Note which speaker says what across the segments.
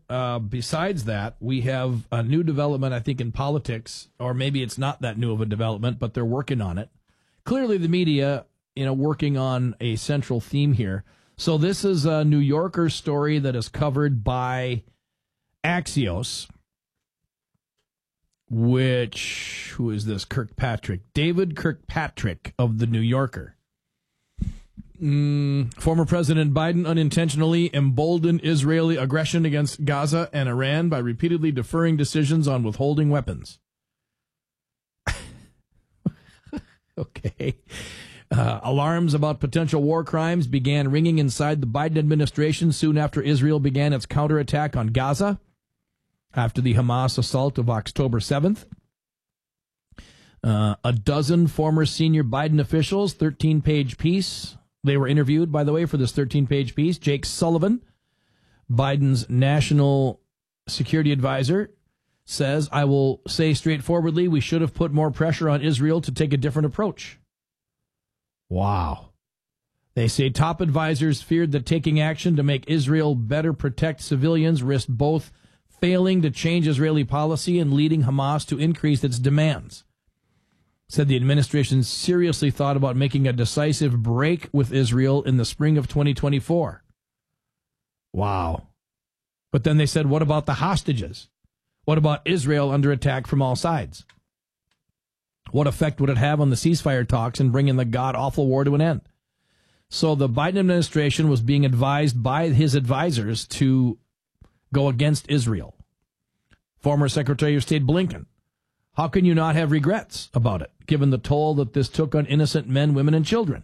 Speaker 1: besides that, we have a new development, I think, in politics, or maybe it's not that new of a development, but they're working on it. Clearly, the media, working on a central theme here. So this is a New Yorker story that is covered by Axios, who is this? Kirkpatrick. David Kirkpatrick of the New Yorker. Former President Biden unintentionally emboldened Israeli aggression against Gaza and Iran by repeatedly deferring decisions on withholding weapons. Okay. Alarms about potential war crimes began ringing inside the Biden administration soon after Israel began its counterattack on Gaza after the Hamas assault of October 7th. A dozen former senior Biden officials, 13-page piece. They were interviewed, by the way, for this 13-page piece. Jake Sullivan, Biden's national security advisor, says, I will say straightforwardly, we should have put more pressure on Israel to take a different approach. Wow. They say top advisors feared that taking action to make Israel better protect civilians risked both failing to change Israeli policy and leading Hamas to increase its demands. Said the administration seriously thought about making a decisive break with Israel in the spring of 2024. Wow. But then they said, what about the hostages? What about Israel under attack from all sides? What effect would it have on the ceasefire talks and bringing the god-awful war to an end? So the Biden administration was being advised by his advisors to go against Israel. Former Secretary of State Blinken, how can you not have regrets about it, given the toll that this took on innocent men, women, and children?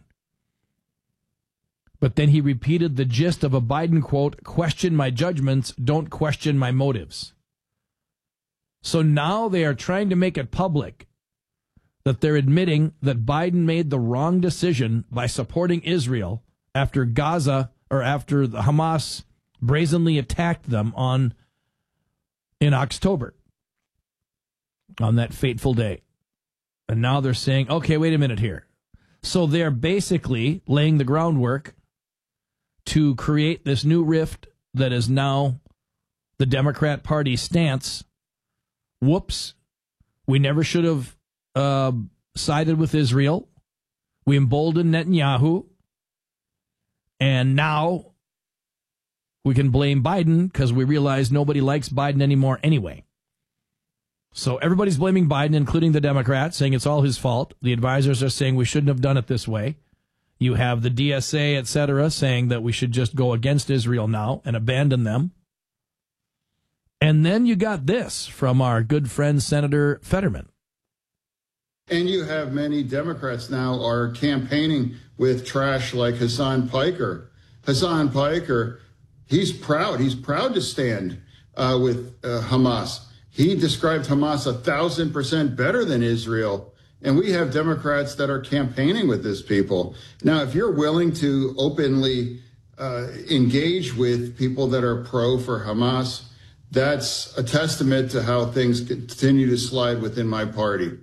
Speaker 1: But then he repeated the gist of a Biden quote, question my judgments, don't question my motives. So now they are trying to make it public that they're admitting that Biden made the wrong decision by supporting Israel after Gaza, or after the Hamas brazenly attacked them in October, on that fateful day. And now they're saying, okay, wait a minute here. So they're basically laying the groundwork to create this new rift that is now the Democrat Party's stance. Whoops. We never should have sided with Israel. We emboldened Netanyahu. And now we can blame Biden because we realize nobody likes Biden anymore anyway. So everybody's blaming Biden, including the Democrats, saying it's all his fault. The advisors are saying we shouldn't have done it this way. You have the DSA, et cetera, saying that we should just go against Israel now and abandon them. And then you got this from our good friend, Senator Fetterman.
Speaker 2: And you have many Democrats now are campaigning with trash like Hassan Piker. Hassan Piker, he's proud. He's proud to stand with Hamas. He described Hamas 1,000% better than Israel. And we have Democrats that are campaigning with this people. Now, if you're willing to openly engage with people that are pro for Hamas, that's a testament to how things continue to slide within my party.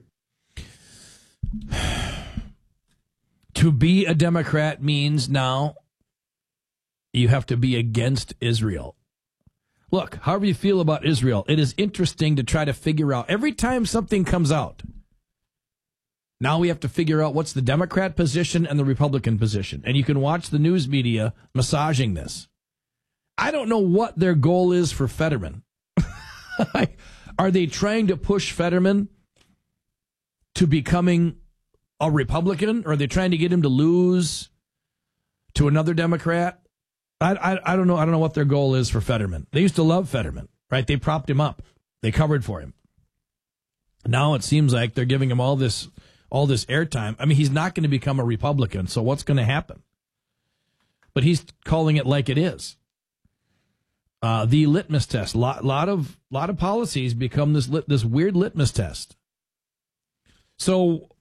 Speaker 1: To be a Democrat means now you have to be against Israel. Look, however you feel about Israel, it is interesting to try to figure out. Every time something comes out, now we have to figure out what's the Democrat position and the Republican position. And you can watch the news media massaging this. I don't know what their goal is for Fetterman. Are they trying to push Fetterman to becoming a Republican? Or are they trying to get him to lose to another Democrat? I don't know. I don't know what their goal is for Fetterman. They used to love Fetterman, right? They propped him up. They covered for him. Now it seems like they're giving him all this airtime. I mean, he's not going to become a Republican, so what's going to happen? But he's calling it like it is. The litmus test. Lot of policies become this weird litmus test. So,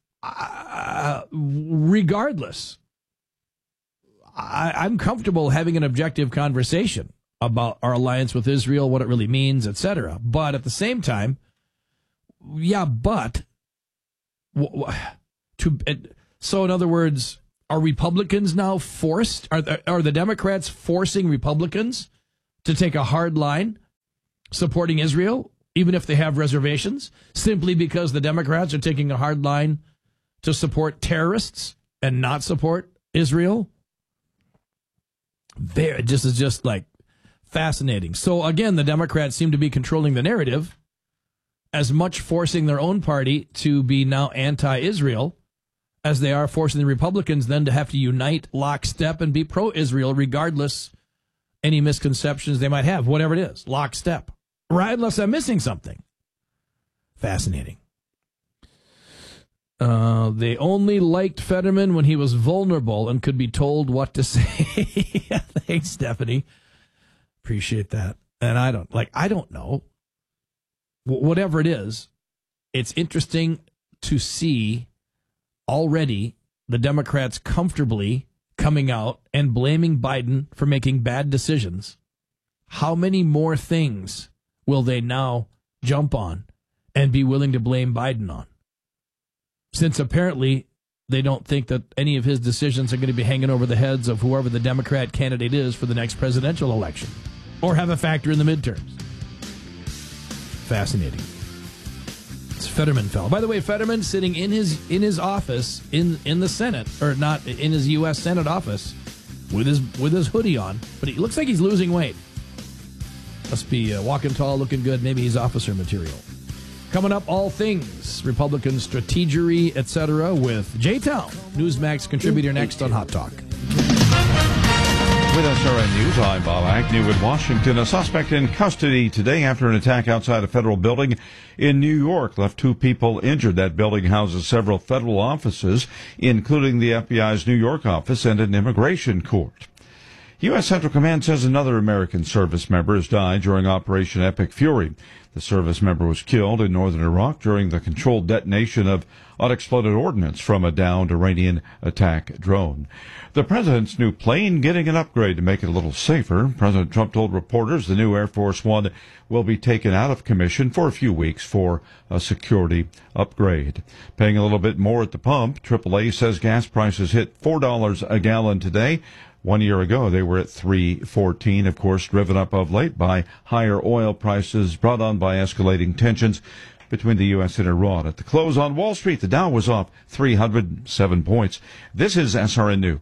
Speaker 1: regardless, I'm comfortable having an objective conversation about our alliance with Israel, what it really means, etc. But at the same time, so in other words, are Republicans now forced? Are the Democrats forcing Republicans to take a hard line supporting Israel, even if they have reservations, simply because the Democrats are taking a hard line to support terrorists and not support Israel? This is just like fascinating. So again, the Democrats seem to be controlling the narrative, as much forcing their own party to be now anti-Israel as they are forcing the Republicans then to have to unite lockstep and be pro-Israel regardless any misconceptions they might have, whatever it is, lockstep. Right, unless I'm missing something. Fascinating. They only liked Fetterman when he was vulnerable and could be told what to say. Thanks, Stephanie. Appreciate that. And I don't know. Whatever it is, it's interesting to see already the Democrats comfortably coming out and blaming Biden for making bad decisions. How many more things will they now jump on and be willing to blame Biden on? Since apparently they don't think that any of his decisions are going to be hanging over the heads of whoever the Democrat candidate is for the next presidential election or have a factor in the midterms. Fascinating. It's Fetterman fellow. By the way, Fetterman sitting in his office in the Senate, or not in his U.S. Senate office with his hoodie on, but he looks like he's losing weight. Must be walking tall, looking good. Maybe he's officer material. Coming up, all things Republican strategery, etc. with J-Town, Newsmax contributor, next on Hot Talk.
Speaker 3: With SRN News, I'm Bob Agnew in Washington. A suspect in custody today after an attack outside a federal building in New York left 2 people injured. That building houses several federal offices, including the FBI's New York office and an immigration court. U.S. Central Command says another American service member has died during Operation Epic Fury. The service member was killed in northern Iraq during the controlled detonation of unexploded ordnance from a downed Iranian attack drone. The president's new plane getting an upgrade to make it a little safer. President Trump told reporters the new Air Force One will be taken out of commission for a few weeks for a security upgrade. Paying a little bit more at the pump, AAA says gas prices hit $4 a gallon today. 1 year ago, they were at $3.14, of course, driven up of late by higher oil prices brought on by escalating tensions between the U.S. and Iran. At the close on Wall Street, the Dow was off 307 points. This is SRN News.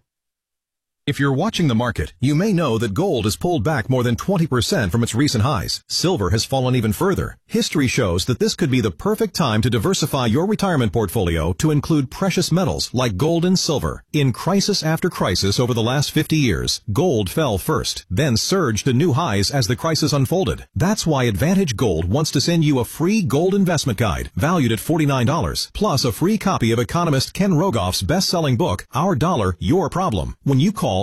Speaker 4: If you're watching the market, you may know that gold has pulled back more than 20% from its recent highs. Silver has fallen even further. History shows that this could be the perfect time to diversify your retirement portfolio to include precious metals like gold and silver. In crisis after crisis over the last 50 years, gold fell first, then surged to new highs as the crisis unfolded. That's why Advantage Gold wants to send you a free gold investment guide valued at $49, plus a free copy of economist Ken Rogoff's best-selling book, Our Dollar, Your Problem, when you call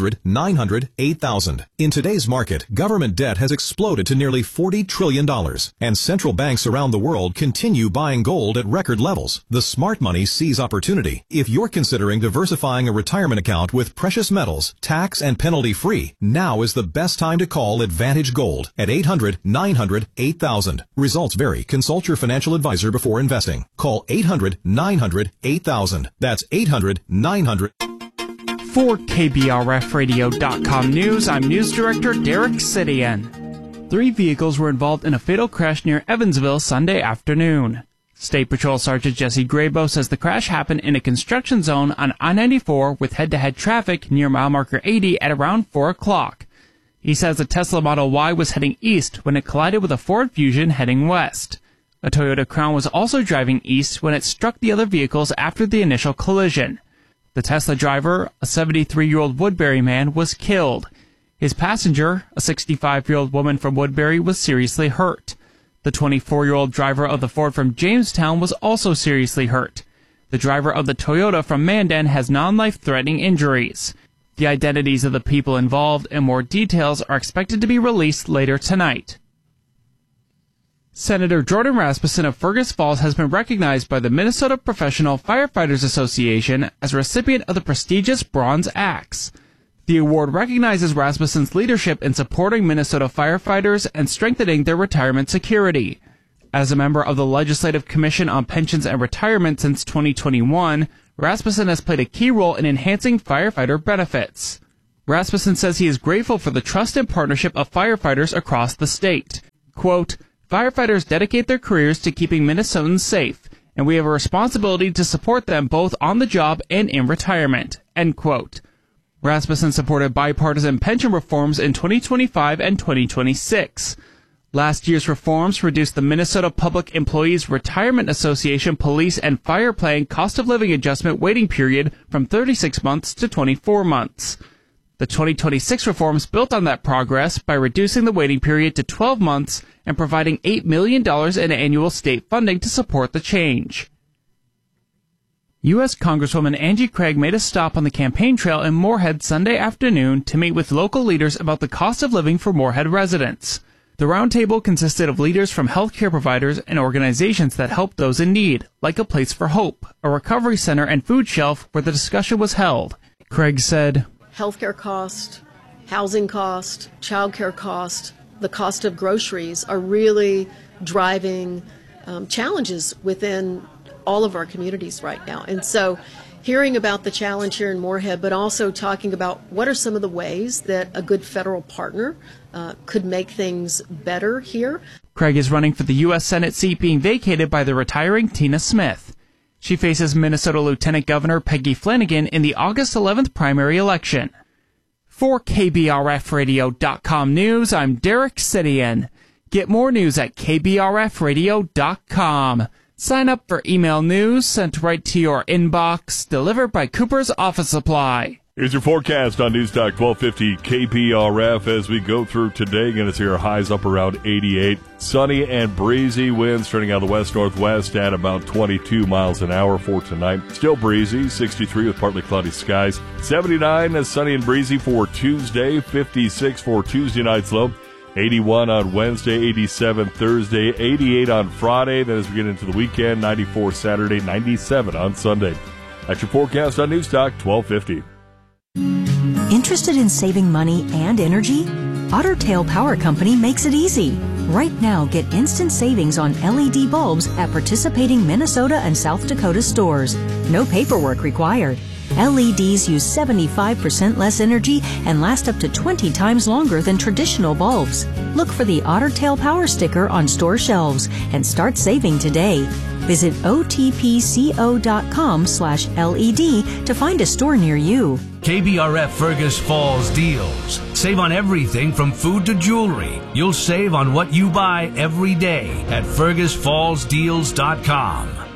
Speaker 4: 800-900-8000. In today's market, government debt has exploded to nearly $40 trillion, and central banks around the world continue buying gold at record levels. The smart money sees opportunity. If you're considering diversifying a retirement account with precious metals, tax and penalty free, now is the best time to call Advantage Gold at 800-900-8000. Results vary. Consult your financial advisor before investing. Call 800-900-8000. That's 800-900.
Speaker 5: For KBRFradio.com News, I'm News Director Derek Sidian. 3 vehicles were involved in a fatal crash near Evansville Sunday afternoon. State Patrol Sergeant Jesse Grabo says the crash happened in a construction zone on I-94 with head-to-head traffic near mile marker 80 at around 4 o'clock. He says the Tesla Model Y was heading east when it collided with a Ford Fusion heading west. A Toyota Crown was also driving east when it struck the other vehicles after the initial collision. The Tesla driver, a 73-year-old Woodbury man, was killed. His passenger, a 65-year-old woman from Woodbury, was seriously hurt. The 24-year-old driver of the Ford from Jamestown was also seriously hurt. The driver of the Toyota from Mandan has non-life-threatening injuries. The identities of the people involved and more details are expected to be released later tonight. Senator Jordan Rasmussen of Fergus Falls has been recognized by the Minnesota Professional Firefighters Association as a recipient of the prestigious Bronze Axe. The award recognizes Rasmussen's leadership in supporting Minnesota firefighters and strengthening their retirement security. As a member of the Legislative Commission on Pensions and Retirement since 2021, Rasmussen has played a key role in enhancing firefighter benefits. Rasmussen says he is grateful for the trust and partnership of firefighters across the state. quote, "Firefighters dedicate their careers to keeping Minnesotans safe, and we have a responsibility to support them both on the job and in retirement," end quote. Rasmussen supported bipartisan pension reforms in 2025 and 2026. Last year's reforms reduced the Minnesota Public Employees Retirement Association police and fire plan cost of living adjustment waiting period from 36 months to 24 months. The 2026 reforms built on that progress by reducing the waiting period to 12 months and providing $8 million in annual state funding to support the change. U.S. Congresswoman Angie Craig made a stop on the campaign trail in Moorhead Sunday afternoon to meet with local leaders about the cost of living for Moorhead residents. The roundtable consisted of leaders from healthcare providers and organizations that help those in need, like A Place for Hope, a recovery center and food shelf where the discussion was held. Craig said,
Speaker 6: "Healthcare cost, housing cost, childcare cost, the cost of groceries are really driving challenges within all of our communities right now." And so hearing about the challenge here in Moorhead, but also talking about what are some of the ways that a good federal partner could make things better here.
Speaker 5: Craig is running for the U.S. Senate seat being vacated by the retiring Tina Smith. She faces Minnesota Lieutenant Governor Peggy Flanagan in the August 11th primary election. For KBRFradio.com News, I'm Derek Sidian. Get more news at KBRFradio.com. Sign up for email news sent right to your inbox, delivered by Cooper's Office Supply.
Speaker 7: Here's your forecast on News Talk 1250 KPRF as we go through today. Going to see our highs up around 88. Sunny and breezy winds turning out of the west-northwest at about 22 miles an hour for tonight. Still breezy, 63 with partly cloudy skies. 79 as sunny and breezy for Tuesday. 56 for Tuesday night's low. 81 on Wednesday, 87 Thursday, 88 on Friday. Then as we get into the weekend, 94 Saturday, 97 on Sunday. That's your forecast on News Talk 1250.
Speaker 8: Interested in saving money and energy? Otter Tail Power Company makes it easy. Right now, get instant savings on LED bulbs at participating Minnesota and South Dakota stores. No paperwork required. LEDs use 75% less energy and last up to 20 times longer than traditional bulbs. Look for the Otter Tail Power sticker on store shelves and start saving today. Visit otpco.com/LED to find a store near you.
Speaker 9: KBRF Fergus Falls deals. Save on everything from food to jewelry. You'll save on what you buy every day at FergusFallsDeals.com.